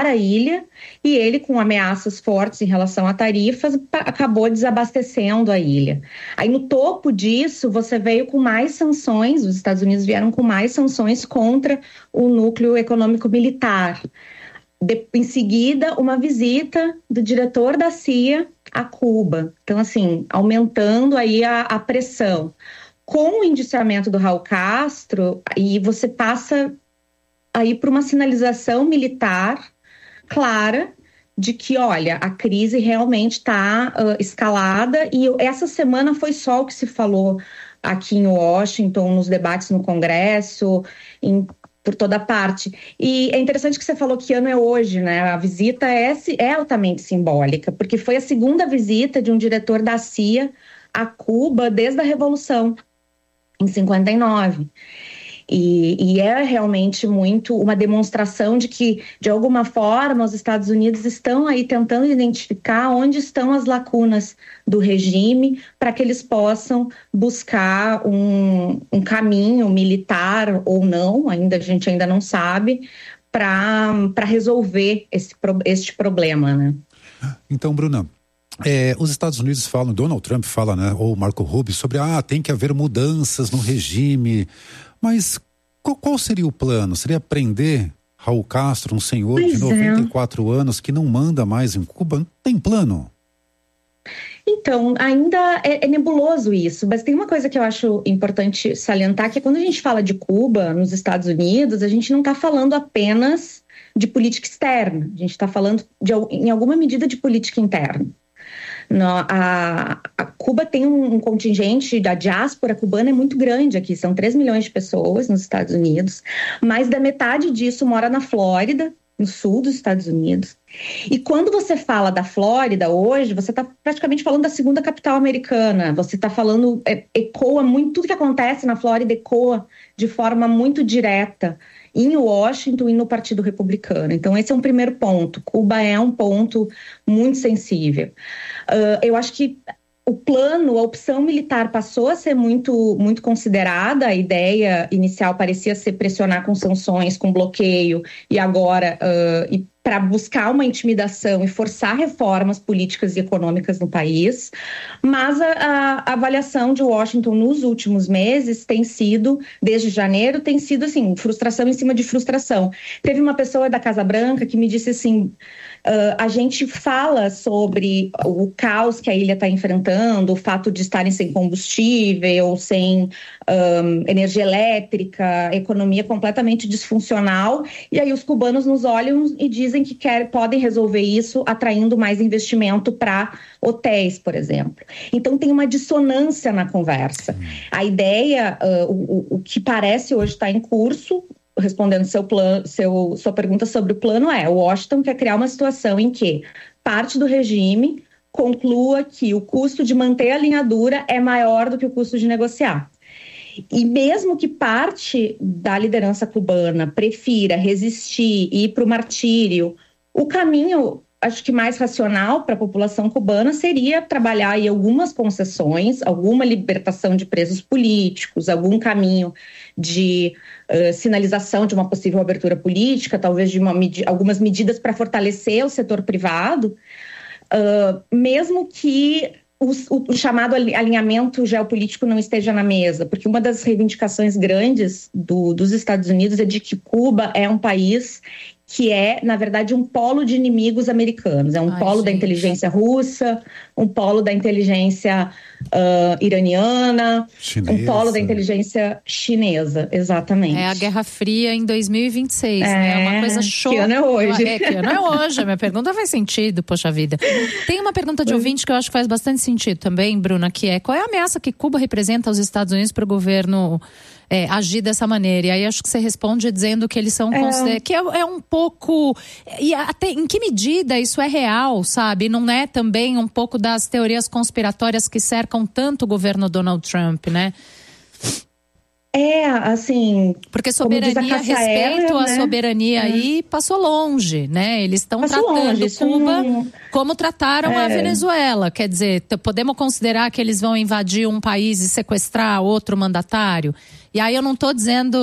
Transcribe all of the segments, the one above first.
a ilha, e ele, com ameaças fortes em relação a tarifas, acabou desabastecendo a ilha. Aí, no topo disso, você veio com mais sanções, os Estados Unidos vieram com mais sanções contra o núcleo econômico militar. Em seguida, uma visita do diretor da CIA a Cuba. Então, assim, aumentando aí a pressão. Com o indiciamento do Raul Castro, aí você passa aí por uma sinalização militar clara de que, olha, a crise realmente está escalada, e essa semana foi só o que se falou aqui em Washington, nos debates no Congresso, por toda parte. E é interessante que você falou que ano é hoje, né? A visita é altamente simbólica, porque foi a segunda visita de um diretor da CIA a Cuba desde a Revolução, em 59. E é realmente muito uma demonstração de que, de alguma forma, os Estados Unidos estão aí tentando identificar onde estão as lacunas do regime para que eles possam buscar um caminho militar ou não, a gente ainda não sabe, para resolver este problema, né? Então, Bruna, os Estados Unidos falam, Donald Trump fala, né, ou Marco Rubio, sobre tem que haver mudanças no regime, mas qual seria o plano? Seria prender Raul Castro, um senhor de 94 anos que não manda mais em Cuba? Não tem plano? Então, ainda é nebuloso isso, mas tem uma coisa que eu acho importante salientar, que é quando a gente fala de Cuba nos Estados Unidos, a gente não está falando apenas de política externa, a gente está falando em alguma medida de política interna. A Cuba tem um contingente, da diáspora cubana é muito grande aqui, são 3 milhões de pessoas nos Estados Unidos, mais da metade disso mora na Flórida, no sul dos Estados Unidos. E quando você fala da Flórida hoje, você está praticamente falando da segunda capital americana, você está falando, ecoa muito, tudo que acontece na Flórida ecoa de forma muito direta em Washington e no Partido Republicano. Então, esse é um primeiro ponto. Cuba é um ponto muito sensível. Eu acho que o plano, a opção militar passou a ser muito, muito considerada. A ideia inicial parecia ser pressionar com sanções, com bloqueio, e agora para buscar uma intimidação e forçar reformas políticas e econômicas no país. Mas a avaliação de Washington nos últimos meses tem sido, desde janeiro, tem sido assim, frustração em cima de frustração. Teve uma pessoa da Casa Branca que me disse assim, a gente fala sobre o caos que a ilha está enfrentando, o fato de estarem sem combustível, sem energia elétrica, economia completamente disfuncional, e aí os cubanos nos olham e dizem que podem resolver isso atraindo mais investimento para hotéis, por exemplo. Então tem uma dissonância na conversa. A ideia, o que parece hoje estar em curso, respondendo sua pergunta sobre o plano, Washington quer criar uma situação em que parte do regime conclua que o custo de manter a linha dura é maior do que o custo de negociar. E mesmo que parte da liderança cubana prefira resistir e ir para o martírio, o caminho, acho que mais racional para a população cubana seria trabalhar em algumas concessões, alguma libertação de presos políticos, algum caminho de sinalização de uma possível abertura política, talvez de algumas medidas para fortalecer o setor privado, mesmo que o chamado alinhamento geopolítico não esteja na mesa, porque uma das reivindicações grandes dos Estados Unidos é de que Cuba é um país que é, na verdade, um polo de inimigos americanos. É um polo da inteligência russa, um polo da inteligência iraniana, chinesa. Um polo da inteligência chinesa, exatamente. É a Guerra Fria em 2026, né? É uma coisa show. Que ano é hoje? Que ano é hoje? A minha pergunta faz sentido, poxa vida. Tem uma pergunta de ouvinte que eu acho que faz bastante sentido também, Bruna, que é: qual é a ameaça que Cuba representa aos Estados Unidos para o governo agir dessa maneira? E aí acho que você responde dizendo que eles são que é um pouco, e até em que medida isso é real, sabe? Não é também um pouco das teorias conspiratórias que cercam tanto o governo Donald Trump, né? Assim... Porque soberania, respeito à soberania aí passou longe, né? Eles estão tratando Cuba como trataram a Venezuela. Quer dizer, podemos considerar que eles vão invadir um país e sequestrar outro mandatário? E aí eu não estou dizendo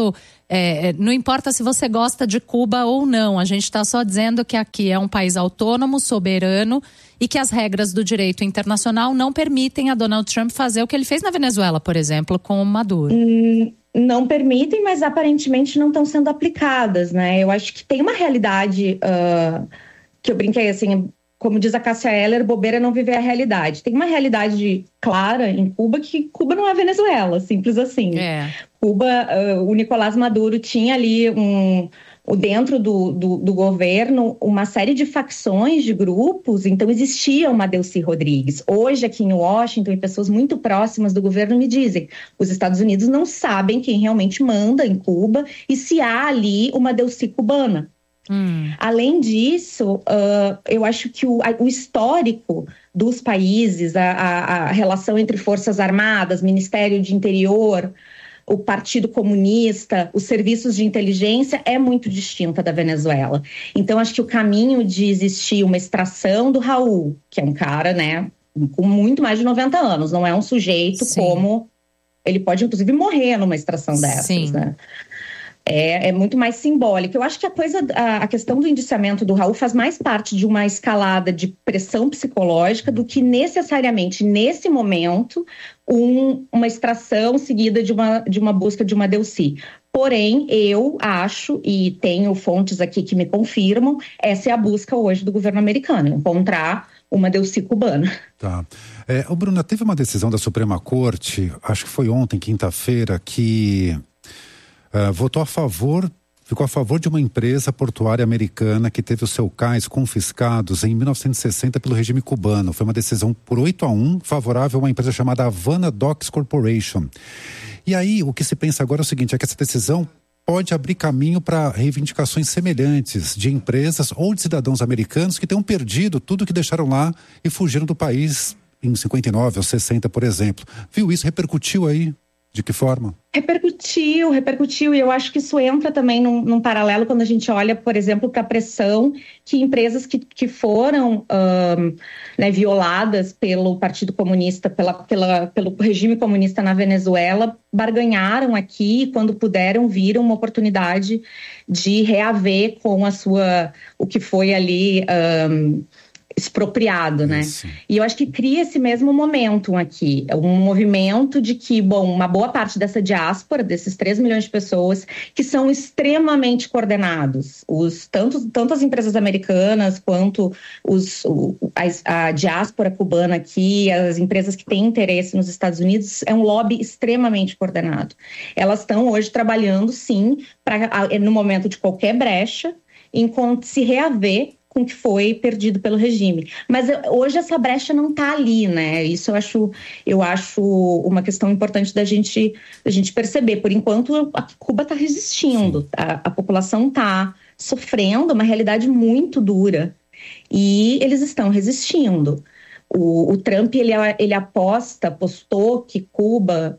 não importa se você gosta de Cuba ou não, a gente está só dizendo que aqui é um país autônomo, soberano e que as regras do direito internacional não permitem a Donald Trump fazer o que ele fez na Venezuela, por exemplo, com o Maduro. Não permitem, mas aparentemente não estão sendo aplicadas, né? Eu acho que tem uma realidade que eu brinquei assim, como diz a Cássia Eller, bobeira não viver a realidade. Tem uma realidade clara em Cuba que Cuba não é Venezuela, simples assim. Cuba, o Nicolás Maduro tinha ali dentro do governo uma série de facções, de grupos, então existia uma Delcy Rodrigues. Hoje aqui em Washington, e pessoas muito próximas do governo me dizem, os Estados Unidos não sabem quem realmente manda em Cuba e se há ali uma Delcy cubana. Além disso, eu acho que o histórico dos países, a relação entre Forças Armadas, Ministério de Interior, o Partido Comunista, os serviços de inteligência é muito distinta da Venezuela. Então, acho que o caminho de existir uma extração do Raul, que é um cara, né, com muito mais de 90 anos, não é um sujeito como... Ele pode, inclusive, morrer numa extração dessas, né? É muito mais simbólico. Eu acho que a questão do indiciamento do Raul faz mais parte de uma escalada de pressão psicológica do que necessariamente, nesse momento, uma extração seguida de uma busca de uma Delcy. Porém, eu acho, e tenho fontes aqui que me confirmam, essa é a busca hoje do governo americano, encontrar uma Delcy cubana. Tá. Bruna, teve uma decisão da Suprema Corte, acho que foi ontem, quinta-feira, que... ficou a favor de uma empresa portuária americana que teve os seus cais confiscados em 1960 pelo regime cubano. Foi uma decisão por 8-1, favorável a uma empresa chamada Havana Docks Corporation. E aí, o que se pensa agora é o seguinte, é que essa decisão pode abrir caminho para reivindicações semelhantes de empresas ou de cidadãos americanos que tenham perdido tudo que deixaram lá e fugiram do país em 59 ou 60, por exemplo. Viu isso? Repercutiu aí? De que forma? Repercutiu, e eu acho que isso entra também num paralelo quando a gente olha, por exemplo, para a pressão que empresas que foram violadas pelo Partido Comunista, pelo regime comunista na Venezuela, barganharam aqui e quando puderam viram uma oportunidade de reaver com o que foi ali... expropriado, né? Isso. E eu acho que cria esse mesmo momento aqui, um movimento de que, uma boa parte dessa diáspora, desses 3 milhões de pessoas, que são extremamente coordenados, tanto as empresas americanas quanto a diáspora cubana aqui, as empresas que têm interesse nos Estados Unidos, é um lobby extremamente coordenado. Elas estão hoje trabalhando, sim, no momento de qualquer brecha, enquanto se reaver com o que foi perdido pelo regime. Mas hoje essa brecha não está ali, né? Isso eu acho uma questão importante da gente perceber. Por enquanto, a Cuba está resistindo. A população está sofrendo uma realidade muito dura. E eles estão resistindo. O Trump, ele apostou que Cuba...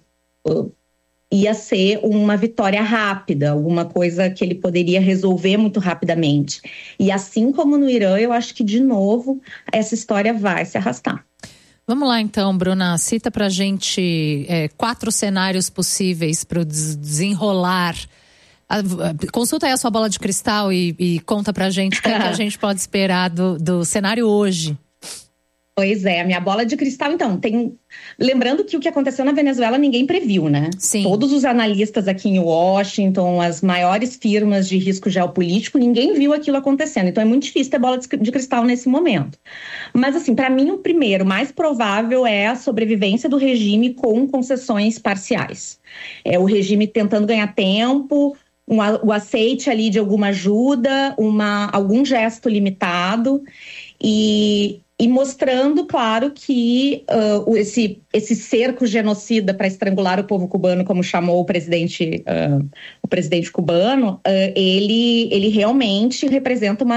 ia ser uma vitória rápida, alguma coisa que ele poderia resolver muito rapidamente. E assim como no Irã, eu acho que, de novo, essa história vai se arrastar. Vamos lá então, Bruna, cita pra gente 4 cenários possíveis para o desenrolar. Consulta aí a sua bola de cristal e conta pra gente o que a gente pode esperar do cenário hoje. Pois é, a minha bola de cristal, então, lembrando que o que aconteceu na Venezuela ninguém previu, né? Sim. Todos os analistas aqui em Washington, as maiores firmas de risco geopolítico, ninguém viu aquilo acontecendo. Então é muito difícil ter bola de cristal nesse momento. Mas, assim, para mim, o primeiro, mais provável é a sobrevivência do regime com concessões parciais. É o regime tentando ganhar tempo, o aceite ali de alguma ajuda, algum gesto limitado e mostrando, claro, que esse cerco genocida para estrangular o povo cubano, como chamou o presidente cubano, ele realmente representa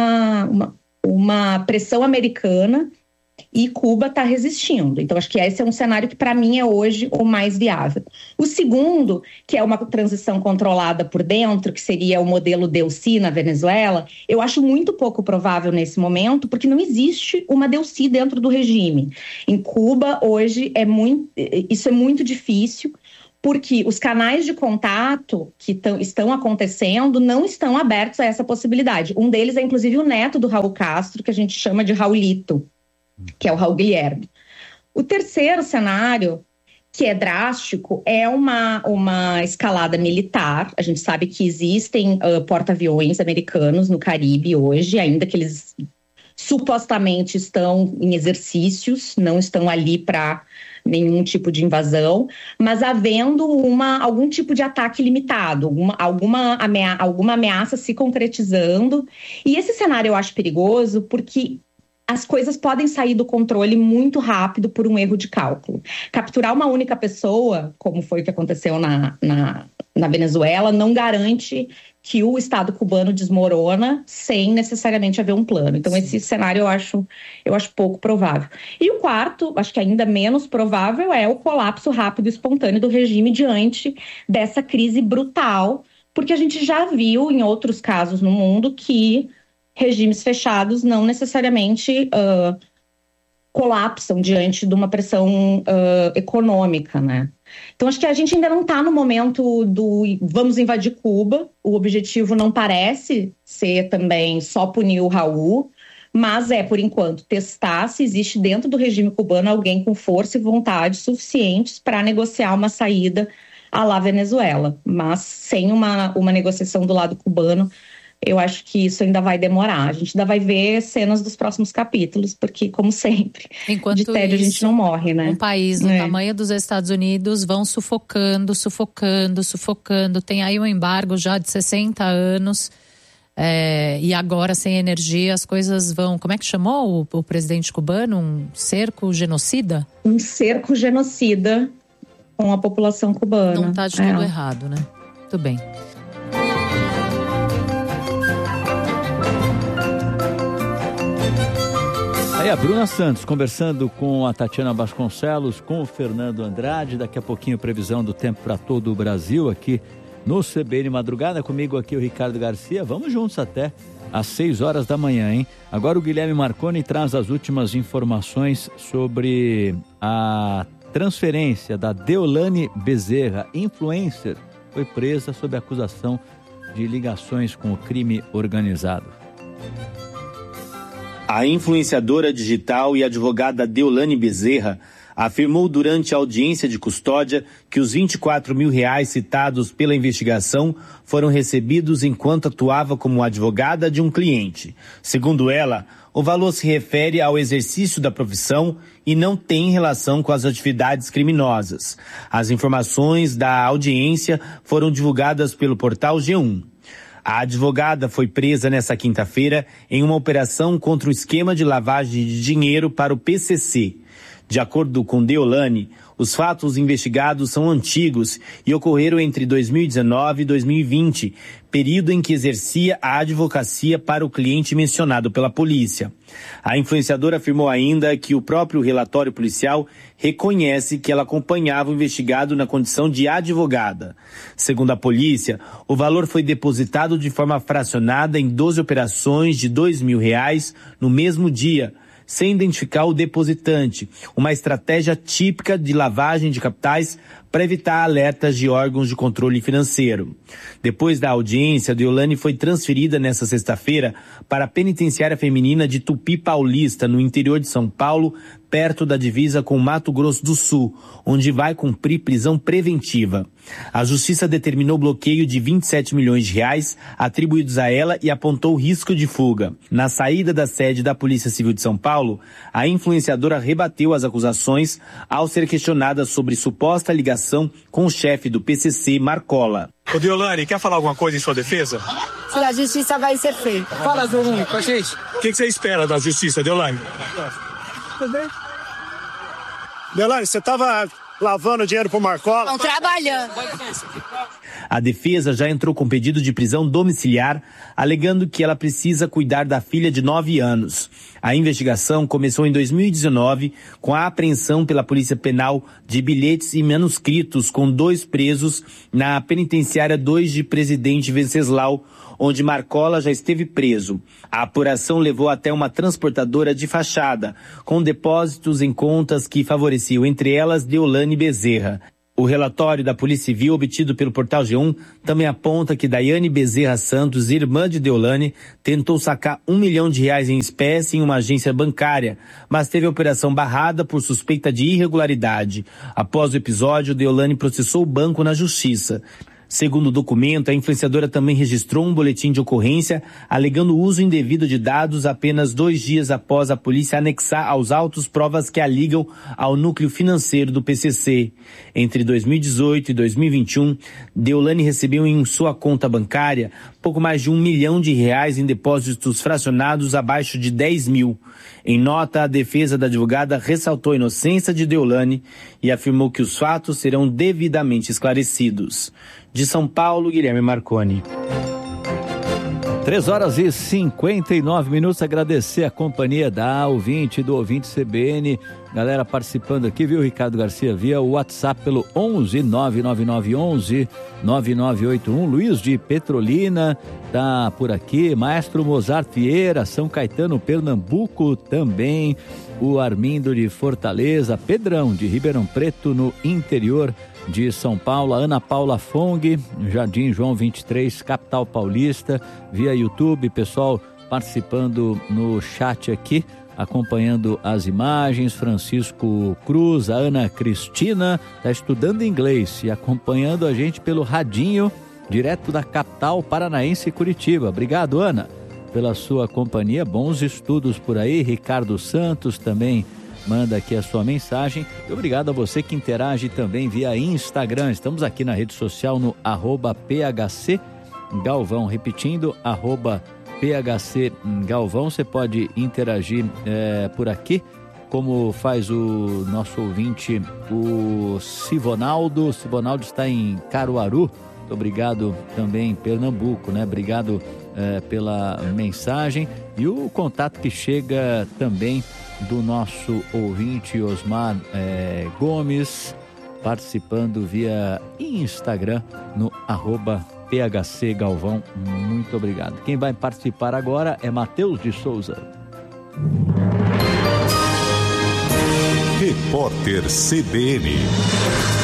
uma pressão americana e Cuba está resistindo. Então, acho que esse é um cenário que, para mim, é hoje o mais viável. O segundo, que é uma transição controlada por dentro, que seria o modelo Delcy na Venezuela, eu acho muito pouco provável nesse momento, porque não existe uma Delcy dentro do regime. Em Cuba, hoje, isso é muito difícil. porque os canais de contato que estão acontecendo não estão abertos a essa possibilidade. Um deles é, inclusive, o neto do Raul Castro, que a gente chama de Raulito, que é o Raul Guilherme. O terceiro cenário, que é drástico, é uma escalada militar. A gente sabe que existem porta-aviões americanos no Caribe hoje, ainda que eles supostamente estão em exercícios, não estão ali para nenhum tipo de invasão, mas havendo algum tipo de ataque limitado, alguma ameaça se concretizando. E esse cenário eu acho perigoso porque as coisas podem sair do controle muito rápido por um erro de cálculo. Capturar uma única pessoa, como foi o que aconteceu na Venezuela, não garante que o Estado cubano desmorona sem necessariamente haver um plano. Então, esse cenário eu acho pouco provável. E o quarto, acho que ainda menos provável, é o colapso rápido e espontâneo do regime diante dessa crise brutal, porque a gente já viu em outros casos no mundo que regimes fechados não necessariamente colapsam diante de uma pressão econômica, né? Então, acho que a gente ainda não está no momento do vamos invadir Cuba. O objetivo não parece ser também só punir o Raul, mas por enquanto, testar se existe dentro do regime cubano alguém com força e vontade suficientes para negociar uma saída à la Venezuela. Mas sem uma negociação do lado cubano, eu acho que isso ainda vai demorar. A gente ainda vai ver cenas dos próximos capítulos, porque, como sempre, enquanto de tédio isso, a gente não morre, né? Um país do tamanho dos Estados Unidos vão sufocando. Tem aí um embargo já de 60 anos. E agora, sem energia, as coisas vão... Como é que chamou o presidente cubano? Um cerco genocida? Um cerco genocida com a população cubana. Não está de tudo errado, né? Muito bem. Aí a Bruna Santos conversando com a Tatiana Vasconcelos, com o Fernando Andrade. Daqui a pouquinho previsão do tempo para todo o Brasil aqui no CBN Madrugada. Comigo aqui o Ricardo Garcia. Vamos juntos até às 6 horas da manhã, hein? Agora o Guilherme Marconi traz as últimas informações sobre a transferência da Deolane Bezerra, influencer, foi presa sob acusação de ligações com o crime organizado. A influenciadora digital e advogada Deolane Bezerra afirmou durante a audiência de custódia que os R$24 mil citados pela investigação foram recebidos enquanto atuava como advogada de um cliente. Segundo ela, o valor se refere ao exercício da profissão e não tem relação com as atividades criminosas. As informações da audiência foram divulgadas pelo portal G1. A advogada foi presa nesta quinta-feira em uma operação contra o esquema de lavagem de dinheiro para o PCC. De acordo com Deolane, os fatos investigados são antigos e ocorreram entre 2019 e 2020, período em que exercia a advocacia para o cliente mencionado pela polícia. A influenciadora afirmou ainda que o próprio relatório policial reconhece que ela acompanhava o investigado na condição de advogada. Segundo a polícia, o valor foi depositado de forma fracionada em 12 operações de R$2 mil no mesmo dia, sem identificar o depositante, uma estratégia típica de lavagem de capitais para evitar alertas de órgãos de controle financeiro. Depois da audiência, Deolane foi transferida nesta sexta-feira para a penitenciária feminina de Tupi Paulista, no interior de São Paulo, perto da divisa com Mato Grosso do Sul, onde vai cumprir prisão preventiva. A justiça determinou bloqueio de R$27 milhões atribuídos a ela e apontou risco de fuga. Na saída da sede da Polícia Civil de São Paulo, a influenciadora rebateu as acusações ao ser questionada sobre suposta ligação com o chefe do PCC, Marcola. Ô Deolane, quer falar alguma coisa em sua defesa? Se a justiça vai ser feita. Fala, Deolane, com a gente. O que você espera da justiça, Deolane? Tudo bem? Deolane, você estava lavando dinheiro pro Marcola? Estão trabalhando. A defesa já entrou com pedido de prisão domiciliar, alegando que ela precisa cuidar da filha de 9 anos. A investigação começou em 2019 com a apreensão pela Polícia Penal de bilhetes e manuscritos com 2 presos na penitenciária 2 de Presidente Venceslau, onde Marcola já esteve preso. A apuração levou até uma transportadora de fachada, com depósitos em contas que favoreciam, entre elas, Deolane Bezerra. O relatório da Polícia Civil obtido pelo Portal G1 também aponta que Daiane Bezerra Santos, irmã de Deolane, tentou sacar R$1 milhão em espécie em uma agência bancária, mas teve a operação barrada por suspeita de irregularidade. Após o episódio, Deolane processou o banco na justiça. Segundo o documento, a influenciadora também registrou um boletim de ocorrência alegando o uso indevido de dados apenas 2 dias após a polícia anexar aos autos provas que a ligam ao núcleo financeiro do PCC. Entre 2018 e 2021, Deolane recebeu em sua conta bancária pouco mais de R$1 milhão em depósitos fracionados abaixo de 10 mil. Em nota, a defesa da advogada ressaltou a inocência de Deolane e afirmou que os fatos serão devidamente esclarecidos. De São Paulo, Guilherme Marconi. 3h59. Agradecer a companhia da ouvinte, do ouvinte CBN. Galera participando aqui, viu, Ricardo Garcia? Via o WhatsApp pelo 11 99911 9981. Luiz de Petrolina tá por aqui. Maestro Mozart Vieira, São Caetano, Pernambuco também. O Armindo de Fortaleza. Pedrão de Ribeirão Preto, no interior de São Paulo. Ana Paula Fong, Jardim João 23, capital paulista, via YouTube, pessoal participando no chat aqui, acompanhando as imagens. Francisco Cruz, a Ana Cristina está estudando inglês e acompanhando a gente pelo radinho, direto da capital paranaense, Curitiba. Obrigado, Ana, pela sua companhia, bons estudos por aí. Ricardo Santos também manda aqui a sua mensagem. E obrigado a você que interage também via Instagram. Estamos aqui na rede social no @PHC Galvão. Repetindo, @PHC Galvão. Você pode interagir por aqui, como faz o nosso ouvinte, o Sivonaldo. O Sivonaldo está em Caruaru. Muito obrigado também em Pernambuco, né? Obrigado pela mensagem. E o contato que chega também do nosso ouvinte Osmar Gomes, participando via Instagram no @PHC Galvão. Muito obrigado. Quem vai participar agora é Matheus de Souza. Repórter CBN.